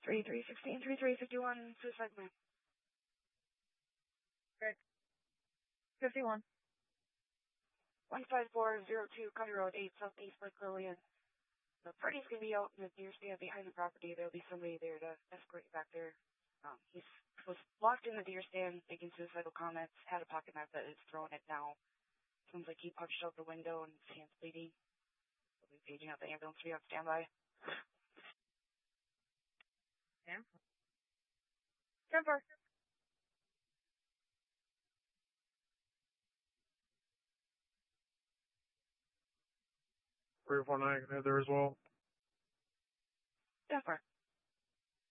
3316, 3351, suicide plan. Okay. 51. 15402 County Road 8 Southeast Lake Lillian. The party's gonna be out in the deer stand behind the property. There'll be somebody there to escort you back there. He was locked in the deer stand making suicidal comments, had a pocket knife that is throwing it now. Sounds like he punched out the window and his hands bleeding. We'll be paging out the ambulance. We have standby. Yeah. 10-4. Three or four nine there as well. 10-4.